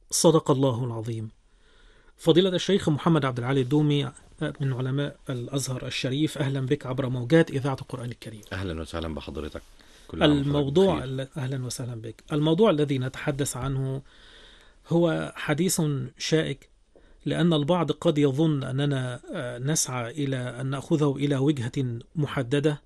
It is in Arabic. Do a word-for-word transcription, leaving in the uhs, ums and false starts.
صدق الله العظيم. فضيلة الشيخ محمد عبد العالي الدومي من علماء الأزهر الشريف، أهلا بك عبر موجات إذاعة القرآن الكريم. أهلا وسهلا بحضرتك، كل عام وحضرتك الموضوع بخير. ال- أهلا وسهلا بك. الموضوع الذي نتحدث عنه هو حديث شائك، لأن البعض قد يظن أننا آه، نسعى إلى أن نأخذه إلى وجهة محددة